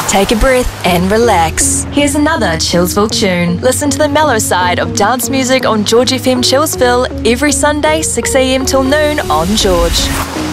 take a breath and relax. Here's another Chillsville tune. Listen to the mellow side of dance music on George FM Chillsville every Sunday 6 a.m. till noon on George.